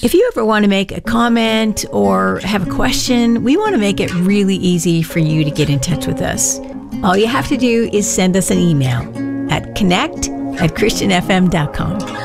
If you ever want to make a comment or have a question, we want to make it really easy for you to get in touch with us. All you have to do is send us an email at connect@christianfm.com.